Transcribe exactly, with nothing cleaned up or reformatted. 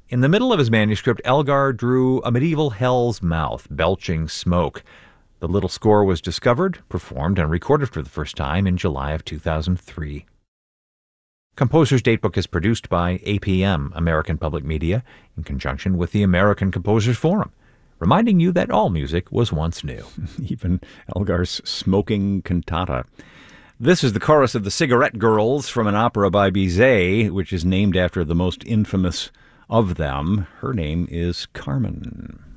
In the middle of his manuscript, Elgar drew a medieval hell's mouth, belching smoke. The little score was discovered, performed, and recorded for the first time in July of two thousand three. Composer's Datebook is produced by A P M, American Public Media, in conjunction with the American Composers Forum, reminding you that all music was once new. Even Elgar's smoking cantata. This is the chorus of the Cigarette Girls from an opera by Bizet, which is named after the most infamous of them. Her name is Carmen.